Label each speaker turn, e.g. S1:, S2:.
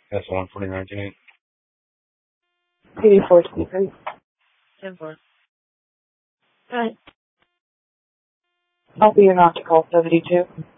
S1: That's 149.
S2: 84 speakers.
S3: 10-4.
S2: Alright. I'll be in on to call 72.